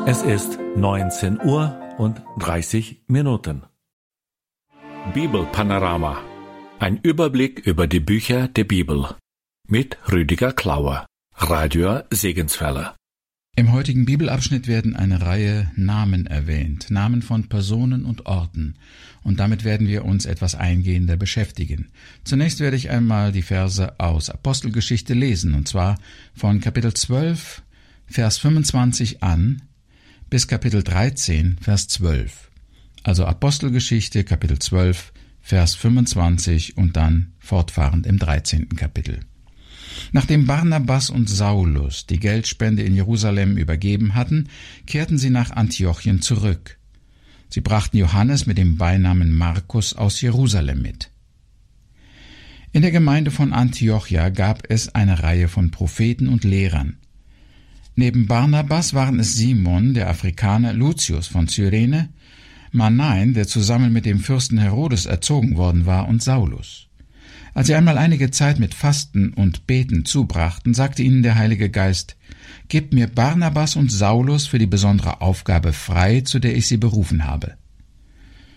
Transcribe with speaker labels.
Speaker 1: Es ist 19:30 Uhr. Bibelpanorama. Ein Überblick über die Bücher der Bibel. Mit Rüdiger Klauer, Radio Segenswelle.
Speaker 2: Im heutigen Bibelabschnitt werden eine Reihe Namen erwähnt, Namen von Personen und Orten. Und damit werden wir uns etwas eingehender beschäftigen. Zunächst werde ich einmal die Verse aus Apostelgeschichte lesen, und zwar von Kapitel 12, Vers 25 an, bis Kapitel 13, Vers 12. Also Apostelgeschichte, Kapitel 12, Vers 25 und dann fortfahrend im 13. Kapitel. Nachdem Barnabas und Saulus die Geldspende in Jerusalem übergeben hatten, kehrten sie nach Antiochien zurück. Sie brachten Johannes mit dem Beinamen Markus aus Jerusalem mit. In der Gemeinde von Antiochia gab es eine Reihe von Propheten und Lehrern. Neben Barnabas waren es Simon, der Afrikaner, Lucius von Cyrene, Manaen, der zusammen mit dem Fürsten Herodes erzogen worden war, und Saulus. Als sie einmal einige Zeit mit Fasten und Beten zubrachten, sagte ihnen der Heilige Geist: »Gebt mir Barnabas und Saulus für die besondere Aufgabe frei, zu der ich sie berufen habe.«